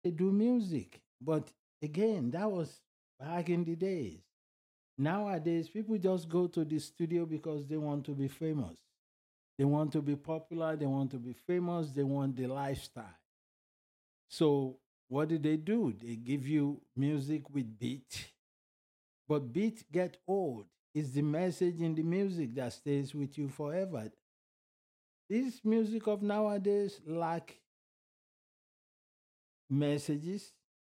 They do music. But again, that was back in the days. Nowadays, people just go to the studio because they want to be famous. They want to be popular. They want to be famous. They want the lifestyle. So, what do? They give you music with beat, but beat get old. It's the message in the music that stays with you forever. This music of nowadays lack messages,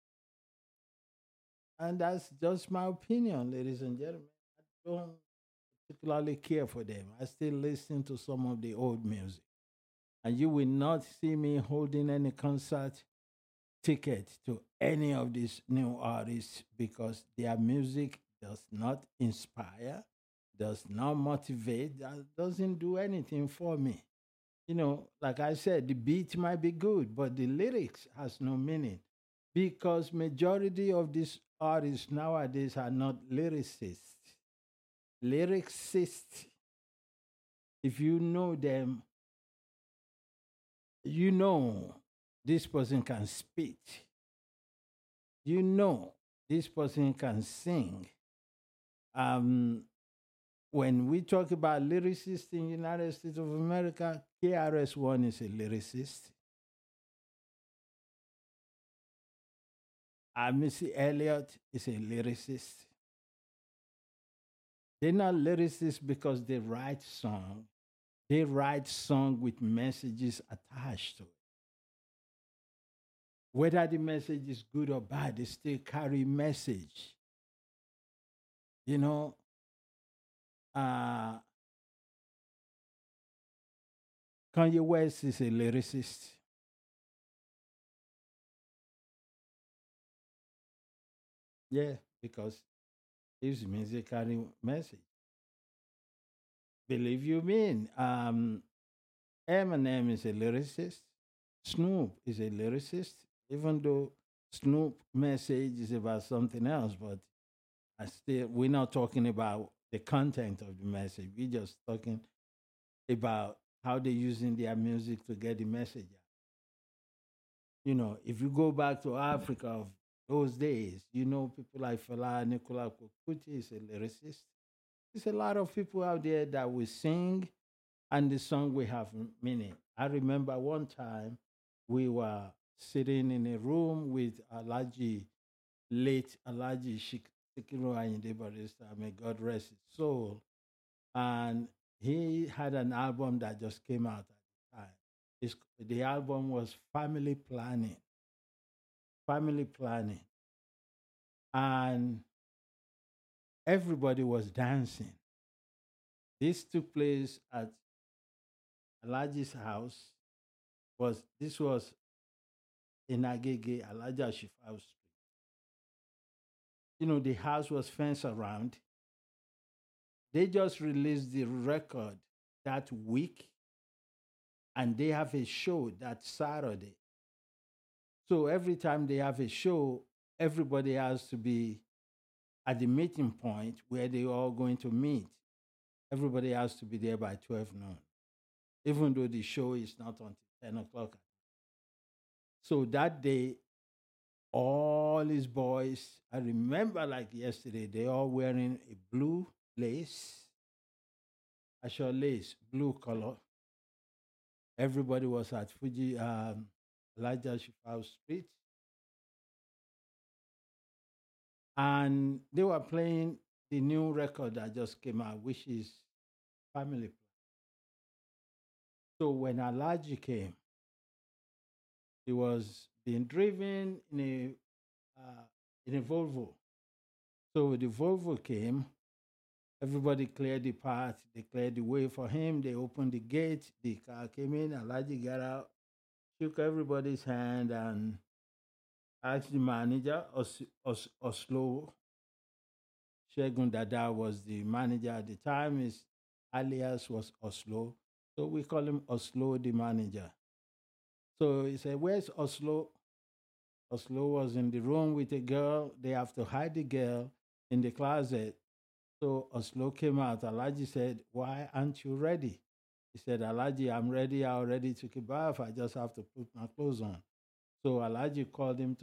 and that's just my opinion, ladies and gentlemen. I don't particularly care for them. I still listen to some of the old music, and you will not see me holding any concert ticket to any of these new artists because their music does not inspire, does not motivate, that doesn't do anything for me. Like I said, the beat might be good, but the lyrics has no meaning because majority of these artists nowadays are not lyricists. Lyricists, if you know them, you know this person can spit. You know this person can sing. Um, when we talk about lyricists in the United States of America, KRS-One is a lyricist. Missy Elliott is a lyricist. They're not lyricists because they write song. They write song with messages attached to it. Whether the message is good or bad, they still carry message. You know, uh, Kanye West is a lyricist. Yeah, because his music carry message. Believe you mean. Eminem is a lyricist. Snoop is a lyricist, even though Snoop message is about something else, but we're not talking about the content of the message. We're just talking about how they're using their music to get the message out. If you go back to Africa of those days, people like Fela Nicola Kuti is a lyricist. There's a lot of people out there that will sing and the song will have meaning. I remember one time we were sitting in a room with late Alaji Sikiru Ayinde Barrister, may God rest his soul. And he had an album that just came out at the time. The album was Family Planning. Family Planning. And everybody was dancing. This took place at Alaji's house. This was in Agege, Alaja Shifau Street. The house was fenced around. They just released the record that week, and they have a show that Saturday. So every time they have a show, everybody has to be at the meeting point where they all going to meet. Everybody has to be there by 12 noon, even though the show is not until 10 o'clock. So that day, all his boys, I remember like yesterday, they all wearing a blue lace, a short lace, blue color. Everybody was at Fuji, Elijah Shifao Street. And they were playing the new record that just came out, which is Family Plan. So when Alaji came, he was being driven in a Volvo. So when the Volvo came, everybody cleared the path. They cleared the way for him. They opened the gate. The car came in. Alaji got out, shook everybody's hand, and asked the manager, Oslo Shegun Dada was the manager at the time. His alias was Oslo. So we call him Oslo, the manager. So he said, "Where's Oslo?" Oslo was in the room with a girl. They have to hide the girl in the closet. So Oslo came out. Alaji said, "Why aren't you ready?" He said, "Alaji, I'm ready. I already took a bath. I just have to put my clothes on." So Alhaji called him